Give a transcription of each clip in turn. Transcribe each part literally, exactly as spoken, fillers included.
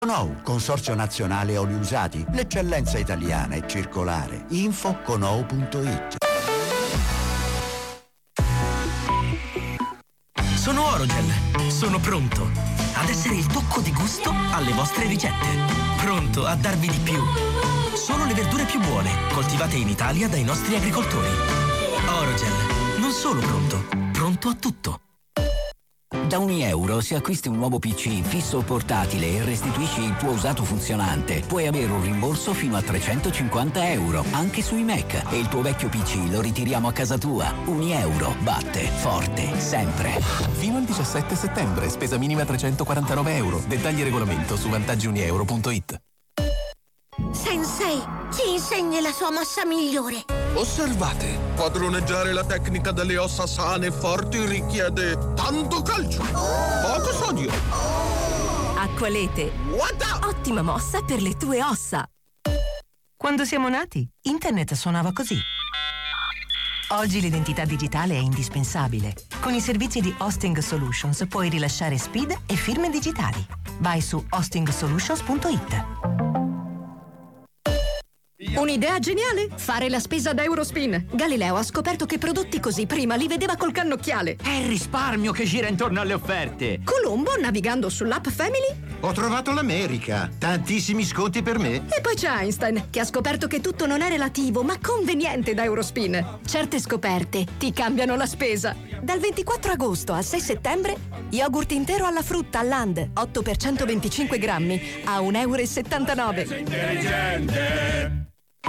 Conou, Consorzio Nazionale Oli Usati, l'eccellenza italiana è circolare. Info conou punto it. Sono Orogel, sono pronto ad essere il tocco di gusto alle vostre ricette. Pronto a darvi di più. Solo le verdure più buone, coltivate in Italia dai nostri agricoltori. Orogel, non solo pronto, pronto a tutto. Da ogni euro, se acquisti un nuovo P C fisso o portatile e restituisci il tuo usato funzionante, puoi avere un rimborso fino a trecentocinquanta euro, anche sui Mac. E il tuo vecchio P C lo ritiriamo a casa tua. Ogni euro batte forte, sempre. Fino al diciassette settembre, spesa minima trecentoquarantanove euro. Dettagli e regolamento su vantaggi unieuro punto it. Sensei, ci insegni la sua mossa migliore. Osservate, padroneggiare la tecnica delle ossa sane e forti richiede tanto calcio, poco sodio. Acqualete. What? Ottima mossa per le tue ossa. Quando siamo nati, internet suonava così. Oggi l'identità digitale è indispensabile. Con i servizi di Hosting Solutions puoi rilasciare S P I D e firme digitali. Vai su hosting solutions punto it. Un'idea geniale? Fare la spesa da Eurospin. Galileo ha scoperto che prodotti così prima li vedeva col cannocchiale. È il risparmio che gira intorno alle offerte. Colombo, navigando sull'app Family, ho trovato l'America. Tantissimi sconti per me. E poi c'è Einstein, che ha scoperto che tutto non è relativo, ma conveniente da Eurospin. Certe scoperte ti cambiano la spesa. Dal ventiquattro agosto al sei settembre, yogurt intero alla frutta Land, otto per centoventicinque grammi, a un euro e settantanove. Sei intelligente.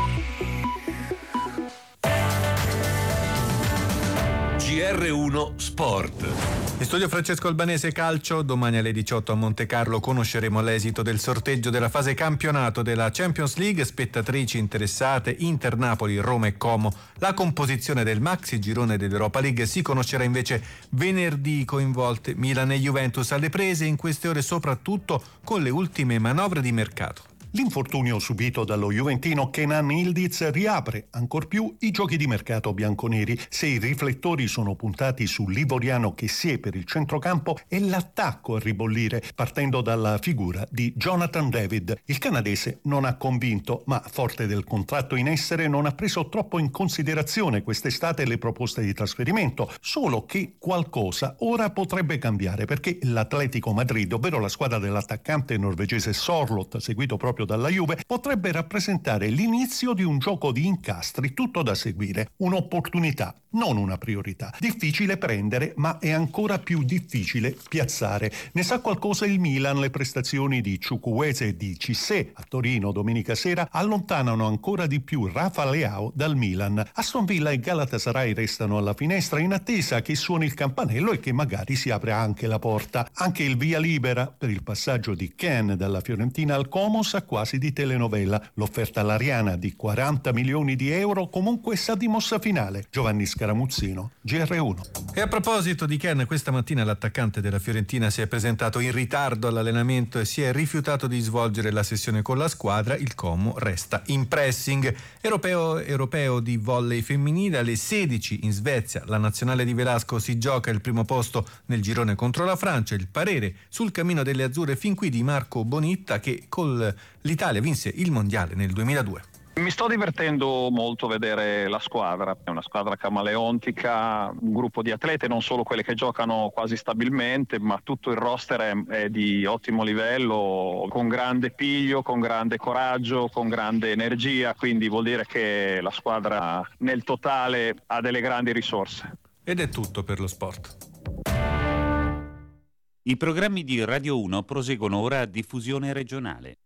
G R uno Sport. In studio Francesco Albanese calcio. Domani alle diciotto a Montecarlo conosceremo l'esito del sorteggio della fase campionato della Champions League. Spettatrici interessate Inter, Napoli, Roma e Como. La composizione del maxi girone dell'Europa League si conoscerà invece venerdì. Coinvolte Milan e Juventus alle prese in queste ore, soprattutto con le ultime manovre di mercato. L'infortunio subito dallo juventino Kenan Yildiz riapre ancor più i giochi di mercato bianconeri. Se i riflettori sono puntati sull'ivoriano che si è per il centrocampo, è l'attacco a ribollire, partendo dalla figura di Jonathan David. Il canadese non ha convinto, ma forte del contratto in essere non ha preso troppo in considerazione quest'estate le proposte di trasferimento, solo che qualcosa ora potrebbe cambiare, perché l'Atletico Madrid, ovvero la squadra dell'attaccante norvegese Sorloth, seguito proprio dalla Juve, potrebbe rappresentare l'inizio di un gioco di incastri tutto da seguire, un'opportunità, non una priorità. Difficile prendere, ma è ancora più difficile piazzare. Ne sa qualcosa il Milan. Le prestazioni di Chukwueze e di Cissé a Torino domenica sera allontanano ancora di più Rafa Leao dal Milan. Aston Villa e Galatasaray restano alla finestra in attesa che suoni il campanello e che magari si apra anche la porta. Anche il via libera per il passaggio di Ken dalla Fiorentina al Como sa quasi di telenovela. L'offerta all'Ariana di quaranta milioni di euro comunque sa di mossa finale. Giovanni Scaramuzzino, G R uno. E a proposito di Ken, questa mattina l'attaccante della Fiorentina si è presentato in ritardo all'allenamento e si è rifiutato di svolgere la sessione con la squadra. Il Como resta in pressing. Europeo, europeo di volley femminile alle sedici in Svezia. La nazionale di Velasco si gioca il primo posto nel girone contro la Francia. Il parere sul cammino delle azzurre fin qui di Marco Bonitta, che con l'Italia vinse il mondiale nel duemiladue. Mi sto divertendo molto a vedere la squadra, è una squadra camaleontica, un gruppo di atlete, non solo quelle che giocano quasi stabilmente, ma tutto il roster è, è di ottimo livello, con grande piglio, con grande coraggio, con grande energia, quindi vuol dire che la squadra nel totale ha delle grandi risorse. Ed è tutto per lo sport. I programmi di Radio uno proseguono ora a diffusione regionale.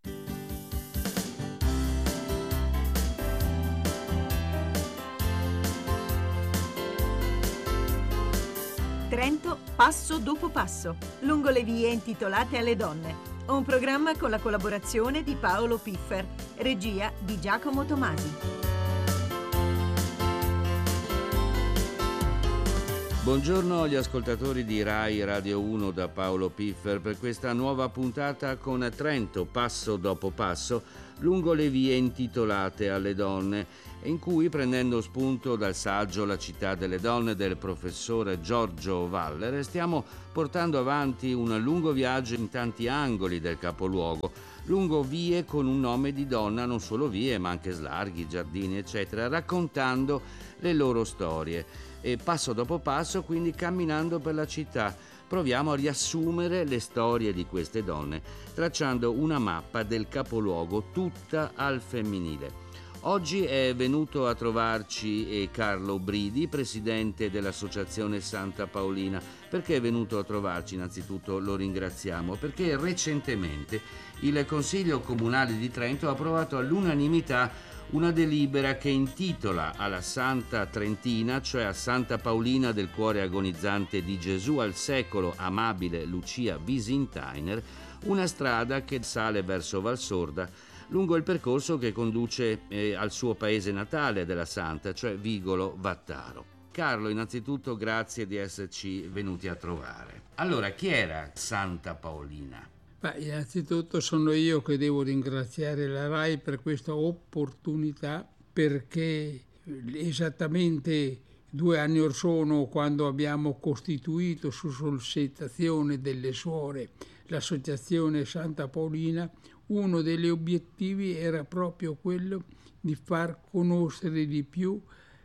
Trento passo dopo passo, lungo le vie intitolate alle donne. Un programma con la collaborazione di Paolo Piffer, regia di Giacomo Tomasi. Buongiorno agli ascoltatori di Rai Radio uno da Paolo Piffer per questa nuova puntata con Trento, passo dopo passo, lungo le vie intitolate alle donne, in cui, prendendo spunto dal saggio La città delle donne del professore Giorgio Valler, stiamo portando avanti un lungo viaggio in tanti angoli del capoluogo, lungo vie con un nome di donna, non solo vie ma anche slarghi, giardini eccetera, raccontando le loro storie. E passo dopo passo, quindi camminando per la città, proviamo a riassumere le storie di queste donne, tracciando una mappa del capoluogo tutta al femminile. Oggi è venuto a trovarci Carlo Bridi, presidente dell'Associazione Santa Paolina. Perché è venuto a trovarci? Innanzitutto lo ringraziamo, perché recentemente il Consiglio Comunale di Trento ha approvato all'unanimità una delibera che intitola alla Santa Trentina, cioè a Santa Paolina del cuore agonizzante di Gesù al secolo amabile Lucia Visintainer, una strada che sale verso Valsorda lungo il percorso che conduce eh, al suo paese natale della Santa, cioè Vigolo Vattaro. Carlo, innanzitutto grazie di esserci venuti a trovare. Allora, chi era Santa Paolina? Beh, innanzitutto sono io che devo ringraziare la RAI per questa opportunità, perché esattamente due anni or sono, quando abbiamo costituito su sollecitazione delle suore l'associazione Santa Paolina, uno degli obiettivi era proprio quello di far conoscere di più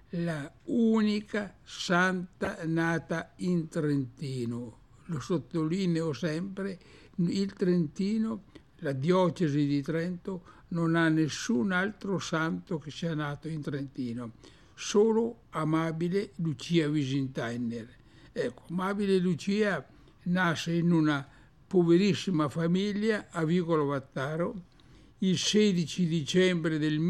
la unica santa nata in Trentino. Lo sottolineo sempre, il Trentino, la diocesi di Trento, non ha nessun altro santo che sia nato in Trentino, solo amabile Lucia Visintainer. Ecco, amabile Lucia nasce in una poverissima famiglia a Vigolo Vattaro il sedici dicembre del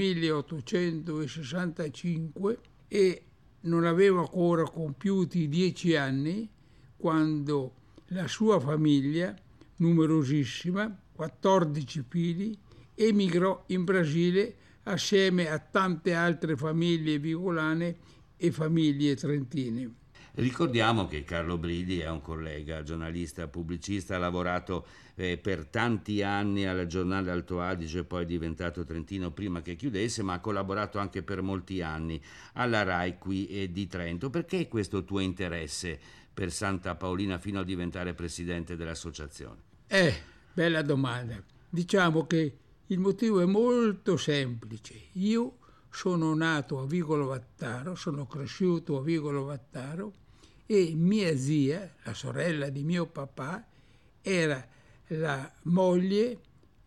milleottocentosessantacinque e non aveva ancora compiuti dieci anni quando la sua famiglia, numerosissima, quattordici figli, emigrò in Brasile assieme a tante altre famiglie vigolane e famiglie trentine. Ricordiamo che Carlo Bridi è un collega, giornalista, pubblicista, ha lavorato eh, per tanti anni al giornale Alto Adige, poi è diventato trentino prima che chiudesse, ma ha collaborato anche per molti anni alla RAI qui eh, di Trento. Perché questo tuo interesse per Santa Paolina fino a diventare presidente dell'associazione? Eh, bella domanda. Diciamo che il motivo è molto semplice. Io sono nato a Vigolo Vattaro, sono cresciuto a Vigolo Vattaro e mia zia, la sorella di mio papà, era la moglie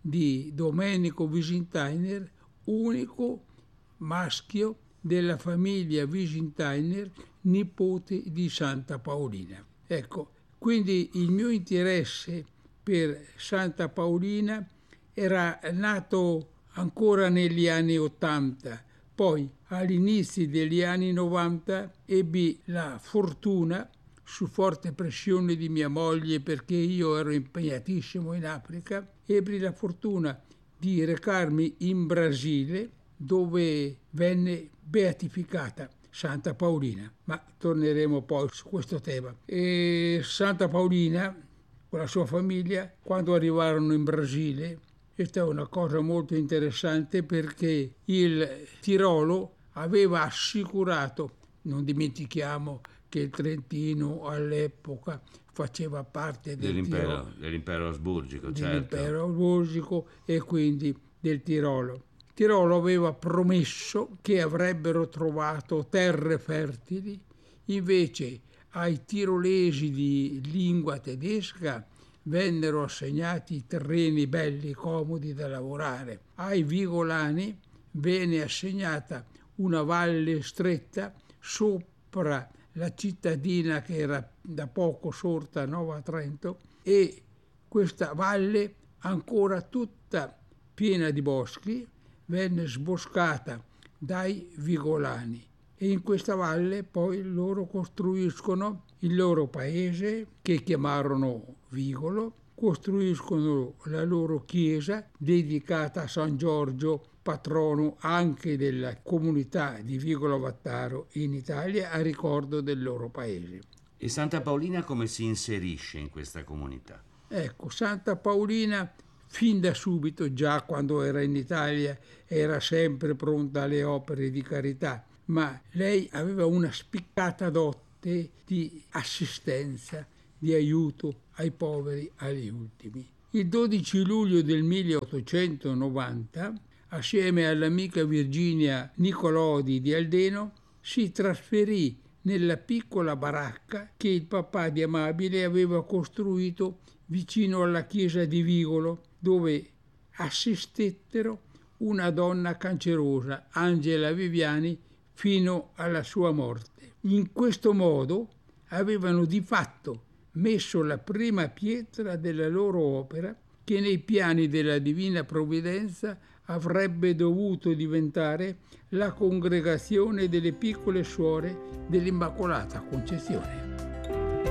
di Domenico Visintainer, unico maschio della famiglia Visintainer, nipote di Santa Paolina. Ecco, quindi il mio interesse per Santa Paolina era nato ancora negli anni Ottanta. Poi, all'inizio degli anni novanta, ebbi la fortuna, su forte pressione di mia moglie, perché io ero impegnatissimo in Africa, ebbi la fortuna di recarmi in Brasile, dove venne beatificata Santa Paolina. Ma torneremo poi su questo tema. E Santa Paolina, con la sua famiglia, quando arrivarono in Brasile, questa è una cosa molto interessante, perché il Tirolo aveva assicurato, non dimentichiamo che il Trentino all'epoca faceva parte del dell'impero, Tirolo, dell'impero asburgico, dell'impero certo. asburgico e quindi del Tirolo. Tirolo aveva promesso che avrebbero trovato terre fertili, invece ai tirolesi di lingua tedesca vennero assegnati terreni belli, comodi da lavorare. Ai vigolani venne assegnata una valle stretta sopra la cittadina che era da poco sorta, Nova Trento, e questa valle, ancora tutta piena di boschi, venne sboscata dai vigolani. E in questa valle poi loro costruiscono il loro paese, che chiamarono Vigolo, costruiscono la loro chiesa dedicata a San Giorgio, patrono anche della comunità di Vigolo Vattaro in Italia, a ricordo del loro paese. E Santa Paolina come si inserisce in questa comunità? Ecco, Santa Paolina fin da subito, già quando era in Italia, era sempre pronta alle opere di carità, ma lei aveva una spiccata dote di assistenza, di aiuto ai poveri, agli ultimi. Il dodici luglio del milleottocentonovanta, assieme all'amica Virginia Nicolodi di Aldeno, si trasferì nella piccola baracca che il papà di Amabile aveva costruito vicino alla chiesa di Vigolo, dove assistettero una donna cancerosa, Angela Viviani, fino alla sua morte. In questo modo avevano di fatto messo la prima pietra della loro opera, che nei piani della Divina Provvidenza avrebbe dovuto diventare la congregazione delle piccole suore dell'Immacolata Concezione.